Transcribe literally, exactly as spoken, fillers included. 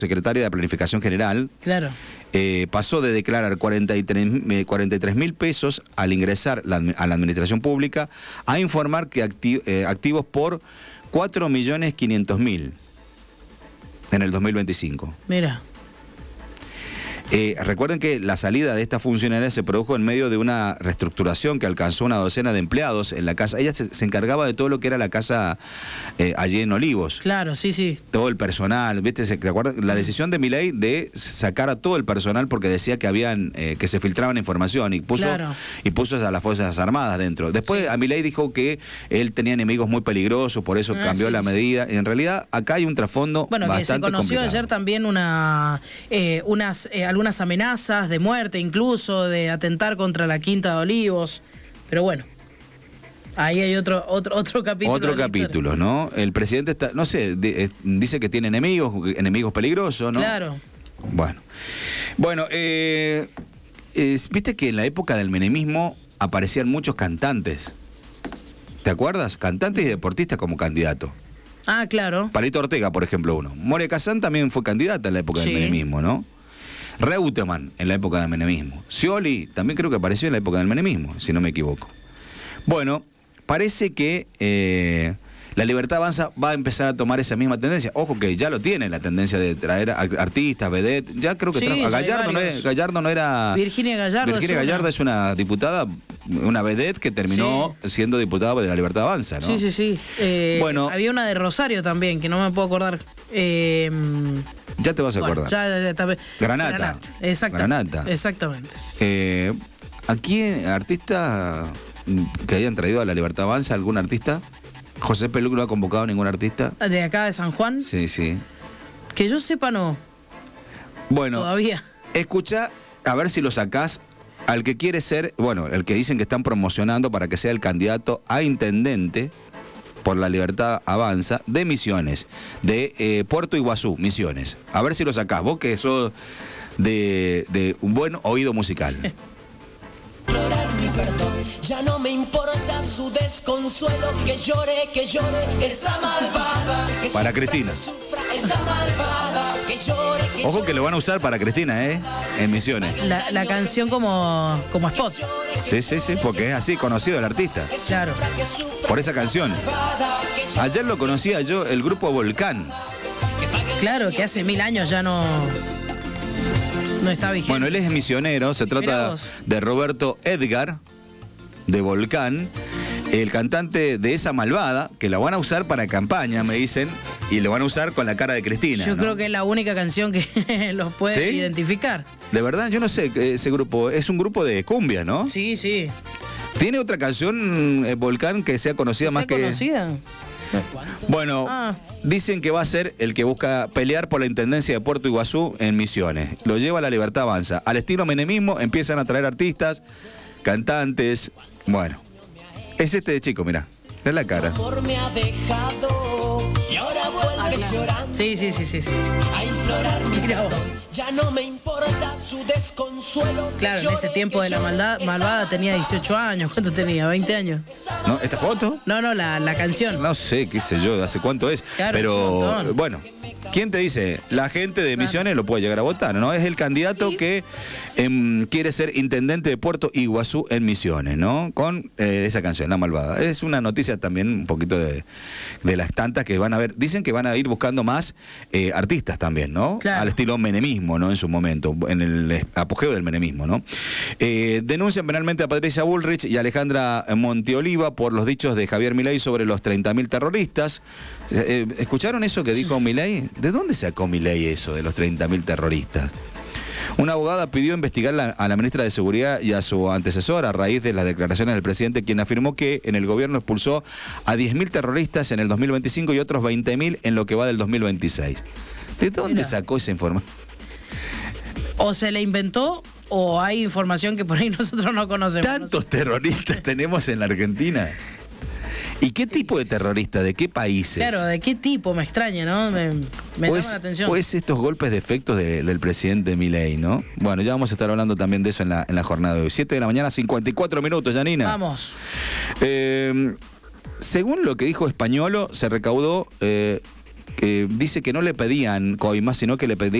secretaria de Planificación General, claro. eh, pasó de declarar cuarenta y tres mil pesos al ingresar la, a la administración pública a informar que acti eh, activos por cuatro millones quinientos mil en el dos mil veinticinco. Mira. Eh, recuerden que la salida de esta funcionaria se produjo en medio de una reestructuración que alcanzó una docena de empleados en la casa. Ella se, se encargaba de todo lo que era la casa eh, allí en Olivos. Claro, sí, sí. Todo el personal, ¿viste? ¿Te acuerdas? La decisión de Milei de sacar a todo el personal porque decía que habían eh, que se filtraban información y puso Claro. y puso a las Fuerzas Armadas dentro. Después Sí. a Milei dijo que él tenía enemigos muy peligrosos, por eso Ah, cambió sí, la sí. medida. En realidad acá hay un trasfondo Bueno, bastante que se conoció complicado. ayer también una eh, unas eh, algunas amenazas de muerte, incluso de atentar contra la Quinta de Olivos. Pero bueno, ahí hay otro otro otro capítulo. Otro de la historia. capítulo, ¿no? El presidente está, no sé, de, eh, dice que tiene enemigos, enemigos peligrosos, ¿no? Claro. Bueno, bueno, eh, eh, viste que en la época del menemismo aparecían muchos cantantes. ¿Te acuerdas? Cantantes y deportistas como candidatos. Ah, claro. Palito Ortega, por ejemplo, uno. Moria Kazán también fue candidata en la época Sí. del menemismo, ¿no? Reutemann en la época del menemismo. Scioli también creo que apareció en la época del menemismo, si no me equivoco. Bueno, parece que eh, la Libertad Avanza va a empezar a tomar esa misma tendencia. Ojo que ya lo tiene, la tendencia de traer a artistas, vedettes. Ya creo que Sí, trajo- a ya hay Gallardo no, varios. es, Gallardo no era... Virginia Gallardo. Virginia es una- Gallardo es una diputada, una vedette que terminó siendo diputada de la Libertad Avanza, ¿no? Sí, sí, sí. Eh, Bueno. Había una de Rosario también, que no me puedo acordar. Eh, Ya te vas a bueno, acordar. ya, ya, ya, también. Granata. Exactamente. Granata. Exactamente. Eh, ¿Aquí artistas que hayan traído a la Libertad Avanza, algún artista? José Peluc no ha convocado a ningún artista. De acá de San Juan, Sí, sí. que yo sepa no, Bueno, todavía. escucha, a ver si lo sacás al que quiere ser, bueno, el que dicen que están promocionando para que sea el candidato a intendente por la Libertad Avanza de Misiones, de eh, Puerto Iguazú, Misiones. A ver si lo sacás, vos que sos de, de un buen oído musical. Implorar mi perdón, ya no me importa su desconsuelo, que llore, que llore esa malvada. Que Para sufra, Cristina. que sufra esa malvada, que llore, que Ojo que lo van a usar para Cristina, ¿eh? En Misiones. La, la canción como, como spot. Sí, sí, sí, porque es así conocido el artista, Claro. por esa canción. Ayer lo conocía yo, el grupo Volcán. Claro, que hace mil años ya no, no está vigente. Bueno, él es misionero, se Mirá trata vos. de Roberto Edgar, de Volcán, el cantante de esa malvada, que la van a usar para campaña, me dicen, y lo van a usar con la cara de Cristina. Yo ¿no? creo que es la única canción que los puede ¿Sí? identificar. De verdad, yo no sé, ese grupo, es un grupo de cumbia, ¿no? Sí, sí. ¿Tiene otra canción, eh, Volcán, que sea conocida ¿Es más que...? conocida? Bueno, Ah. dicen que va a ser el que busca pelear por la intendencia de Puerto Iguazú en Misiones. Lo lleva a la Libertad Avanza. Al estilo menemismo empiezan a traer artistas, cantantes. Bueno, es este chico, mirá. Mirá la cara. amor me ha dejado y ahora vuelve llorando Sí, sí, sí, sí, sí. a implorar mi Mirá vos. perdón. Ya no me importa su desconsuelo. que Claro, en llore, ese tiempo que de la llore maldad, esa malvada tenía dieciocho años. ¿Cuánto tenía? ¿veinte años? ¿No? ¿Esta foto? No, no, la, la canción. No sé, qué sé yo, hace cuánto es. Claro, es un Pero montón. bueno, ¿quién te dice? La gente de Misiones lo puede llegar a votar, ¿no? Es el candidato que em, quiere ser intendente de Puerto Iguazú en Misiones, ¿no? Con eh, esa canción, La Malvada. Es una noticia también un poquito de, de las tantas que van a ver. Dicen que van a ir buscando más eh, artistas también, ¿no? Claro. Al estilo menemismo, ¿no? En su momento, en el apogeo del menemismo, ¿no? Eh, denuncian penalmente a Patricia Bullrich y Alejandra Monteoliva por los dichos de Javier Milei sobre los treinta mil terroristas. Eh, eh, ¿Escucharon eso que dijo Milei? ¿De dónde sacó Milei eso de los treinta mil terroristas? Una abogada pidió investigar la- a la ministra de Seguridad y a su antecesor a raíz de las declaraciones del presidente, quien afirmó que en el gobierno expulsó a diez mil terroristas en el dos mil veinticinco y otros veinte mil en lo que va del dos mil veintiséis. ¿De dónde Mira. sacó esa información? O se le inventó o hay información que por ahí nosotros no conocemos. ¿Tantos terroristas tenemos en la Argentina? ¿Y qué tipo de terrorista? ¿De qué países? Claro, ¿de qué tipo? Me extraña, ¿no? Me, me Pues, llama la atención. pues estos golpes de efectos de- del presidente Milei, ¿no? Bueno, ya vamos a estar hablando también de eso en la, en la jornada de hoy. siete de la mañana, cincuenta y cuatro minutos, Janina. Vamos. Eh, según lo que dijo Españolo, se recaudó eh, eh, dice que no le pedían coimas, sino que le pedían